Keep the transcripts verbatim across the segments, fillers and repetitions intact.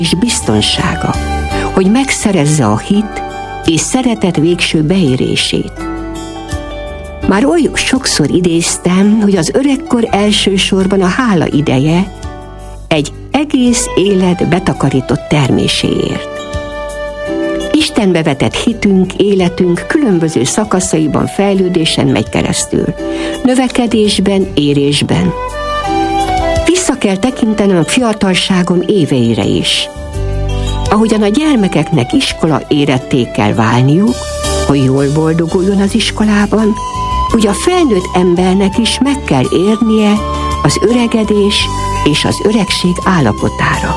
és biztonsága, hogy megszerezze a hit és szeretet végső beérését. Már oly sokszor idéztem, hogy az öregkor elsősorban a hála ideje egy egész élet betakarított terméséért. Istenbe vetett hitünk, életünk különböző szakaszaiban fejlődésen megy keresztül, növekedésben, érésben. Vissza kell tekintenem a fiatalságom éveire is. Ahogyan a gyermekeknek iskola éretté kell válniuk, hogy jól boldoguljon az iskolában, úgy a felnőtt embernek is meg kell érnie az öregedés és az öregség állapotára.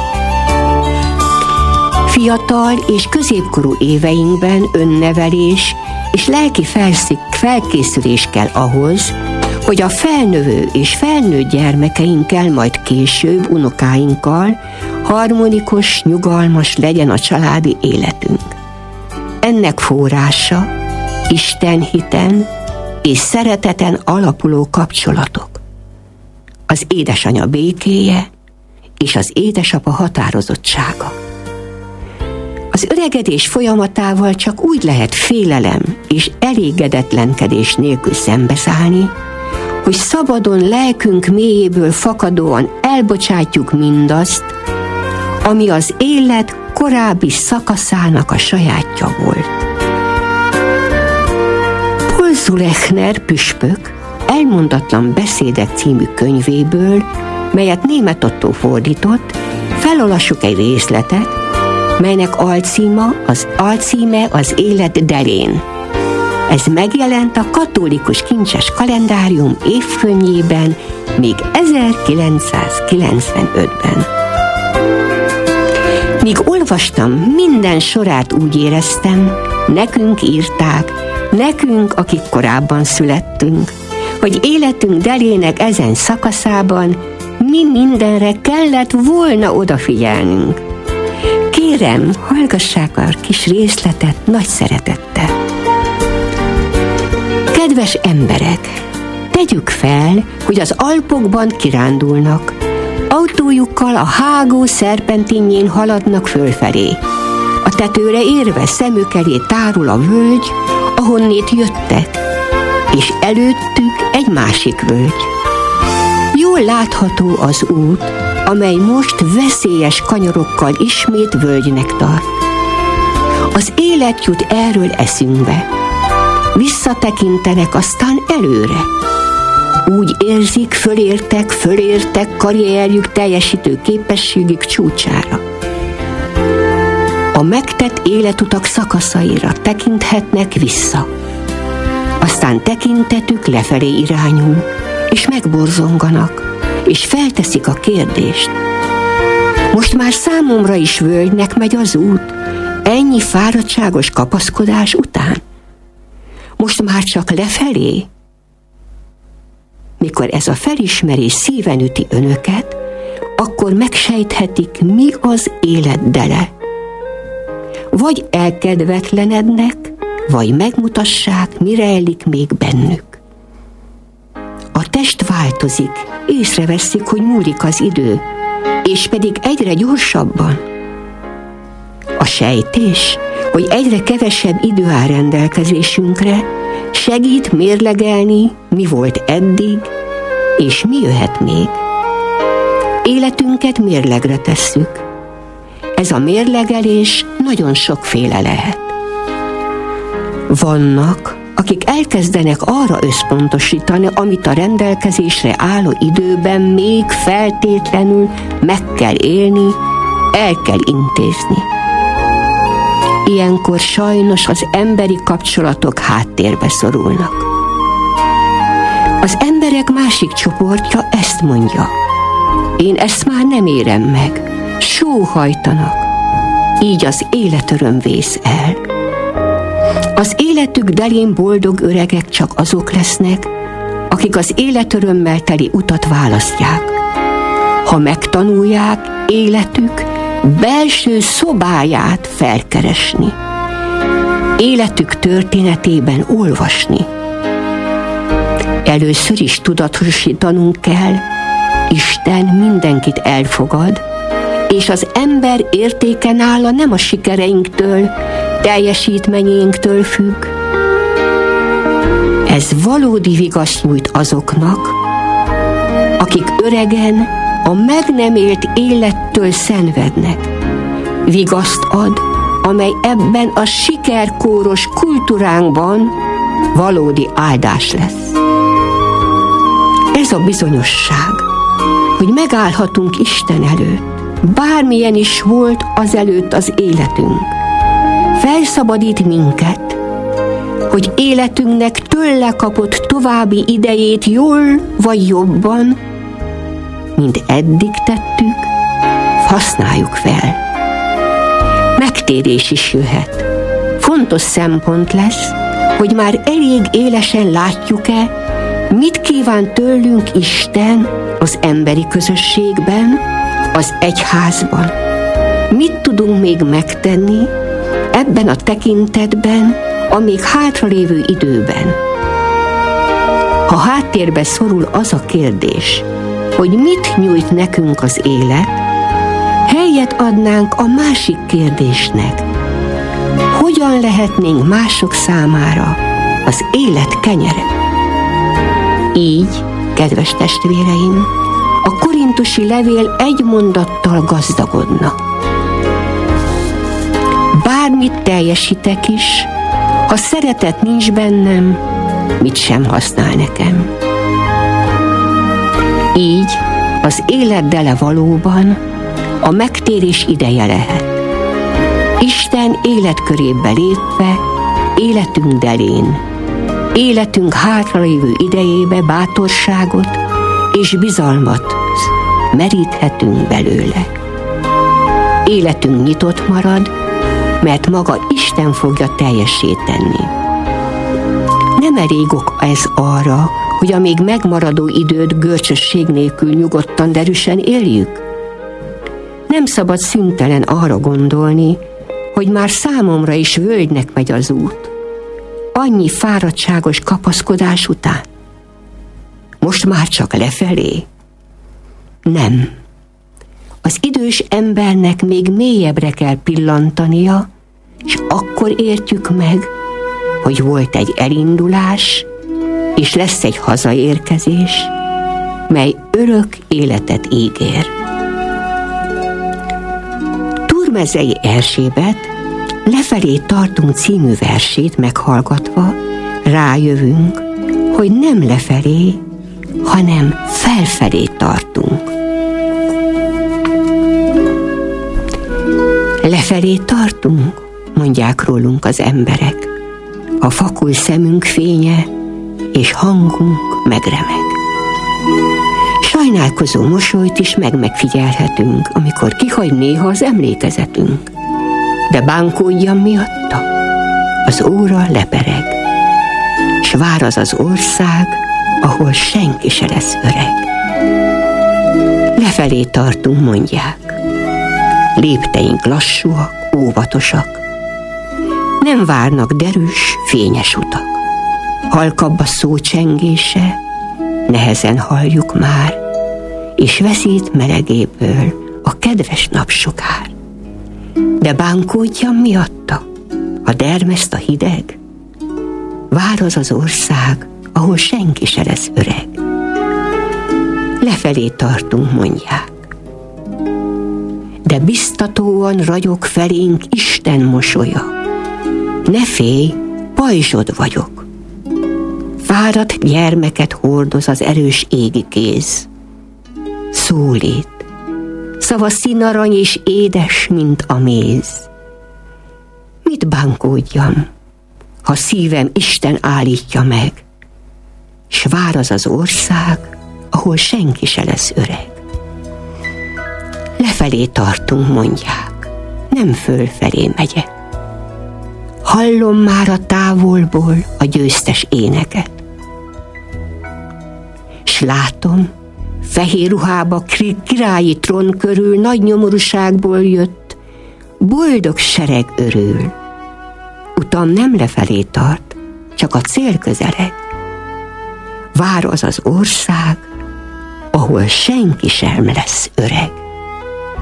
Fiatal és középkorú éveinkben önnevelés és lelki felszik, felkészülés kell ahhoz, hogy a felnövő és felnőtt gyermekeinkkel, majd később unokáinkkal harmonikus, nyugalmas legyen a családi életünk. Ennek forrása Isten hiten és szereteten alapuló kapcsolatok. Az édesanya békéje és az édesapa határozottsága. Az öregedés folyamatával csak úgy lehet félelem és elégedetlenkedés nélkül szembeszállni, hogy szabadon lelkünk mélyéből fakadóan elbocsátjuk mindazt, ami az élet korábbi szakaszának a sajátja volt. Paul Zulechner püspök Elmondatlan beszédek című könyvéből, melyet Németh Ottó fordított, felolvassuk egy részletet, melynek alcíma az, alcíme az élet delén. Ez megjelent a katolikus kincses kalendárium évkönyvében még ezerkilencszázkilencvenötben. Míg olvastam, minden sorát úgy éreztem, nekünk írták, nekünk, akik korábban születtünk, hogy életünk delének ezen szakaszában mi mindenre kellett volna odafigyelnünk. Kérem, hallgassák a kis részletet nagy szeretettel. Kedves emberek, tegyük fel, hogy az Alpokban kirándulnak, autójukkal a hágó szerpentinjén haladnak fölfelé. A tetőre érve szemük elé tárul a völgy, ahonnét jöttek, és előttük egy másik völgy. Jól látható az út, amely most veszélyes kanyarokkal ismét völgynek tart. Az élet jut erről eszünkbe. Visszatekintenek aztán előre. Úgy érzik, fölértek, fölértek karrierjük teljesítő képességük csúcsára. A megtett életutak szakaszaira tekinthetnek vissza. Aztán tekintetük lefelé irányul, és megborzonganak, és felteszik a kérdést. Most már számomra is völgynek megy az út, ennyi fáradtságos kapaszkodás után? Most már csak lefelé? Mikor ez a felismerés szíven üti önöket, akkor megsejthetik, mi az élet dele. Vagy elkedvetlenednek, vagy megmutassák, mi rejlik még bennük. A test változik, észreveszik, hogy múlik az idő, és pedig egyre gyorsabban. A sejtés, hogy egyre kevesebb idő áll rendelkezésünkre, segít mérlegelni, mi volt eddig, és mi jöhet még. Életünket mérlegre tesszük. Ez a mérlegelés nagyon sokféle lehet. Vannak, akik elkezdenek arra összpontosítani, amit a rendelkezésre álló időben még feltétlenül meg kell élni, el kell intézni. Ilyenkor sajnos az emberi kapcsolatok háttérbe szorulnak. Az emberek másik csoportja ezt mondja: én ezt már nem érem meg, sóhajtanak, így az életöröm vész el. Az életük delén boldog öregek csak azok lesznek, akik az életörömmel teli utat választják. Ha megtanulják életük belső szobáját felkeresni, életük történetében olvasni. Először is tudatosítanunk kell, Isten mindenkit elfogad, és az ember értéke nála nem a sikereinktől, teljesítményeinktől függ. Ez valódi vigaszt nyújt azoknak, akik öregen a meg nem élt élettől szenvednek. Vigaszt ad, amely ebben a sikerkóros kultúránkban valódi áldás lesz. Ez a bizonyosság, hogy megállhatunk Isten előtt, bármilyen is volt azelőtt az életünk, felszabadít minket, hogy életünknek tőle kapott további idejét jól vagy jobban, mint eddig tettük, használjuk fel. Megtérés is jöhet. Fontos szempont lesz, hogy már elég élesen látjuk-e, mit kíván tőlünk Isten az emberi közösségben, az egyházban. Mit tudunk még megtenni ebben a tekintetben, a még hátralévő időben? Ha háttérbe szorul az a kérdés, hogy mit nyújt nekünk az élet, helyet adnánk a másik kérdésnek. Hogyan lehetnénk mások számára az élet kenyere? Így, kedves testvéreim, a korintusi levél egy mondattal gazdagodna. Bármit teljesítek is, ha szeretet nincs bennem, mit sem használ nekem. Így az élet dele valóban a megtérés ideje lehet. Isten életkörébe lépve, életünk delén, életünk hátralévő idejébe bátorságot és bizalmat meríthetünk belőle. Életünk nyitott marad, mert maga Isten fogja teljessé tenni. Nem elég ok ez arra, hogy a még megmaradó időt görcsösség nélkül nyugodtan, derűsen éljük. Nem szabad szüntelen arra gondolni, hogy már számomra is völgynek megy az út. Annyi fáradtságos kapaszkodás után. Most már csak lefelé? Nem. Az idős embernek még mélyebbre kell pillantania, és akkor értjük meg, hogy volt egy elindulás, és lesz egy hazaérkezés, mely örök életet ígér. Turmezei Erzsébet Lefelé tartunk című versét meghallgatva rájövünk, hogy nem lefelé, hanem felfelé tartunk. Lefelé tartunk, mondják rólunk az emberek. A fakul szemünk fénye, és hangunk megremeg. Sajnálkozó mosolyt is meg-megfigyelhetünk, amikor kihagy néha az emlékezetünk. De bánkódjam miatta, az óra lepereg, s vár az az ország, ahol senki se lesz öreg. Lefelé tartunk, mondják. Lépteink lassúak, óvatosak. Nem várnak derűs, fényes utak. Halkabb a szó csengése, nehezen halljuk már, és veszít melegéből a kedves napsugár. De bánkódjam miatta, ha dermeszt a hideg, vár az az ország, ahol senki se lesz öreg. Lefelé tartunk, mondják. De biztatóan ragyog felénk Isten mosolya. Ne félj, pajzsod vagyok. Fáradt gyermeket hordoz az erős égi kéz. Szólít, szava színarany és édes, mint a méz. Mit bánkódjam, ha szívem Isten állítja meg, s vár az az ország, ahol senki se lesz öreg. Lefelé tartunk, mondják, nem fölfelé megyek. Hallom már a távolból a győztes éneket. S látom, fehér ruhába királyi trón körül nagy nyomorúságból jött, boldog sereg örül. Utam nem lefelé tart, csak a cél közeleg. Vár az az ország, ahol senki sem lesz öreg.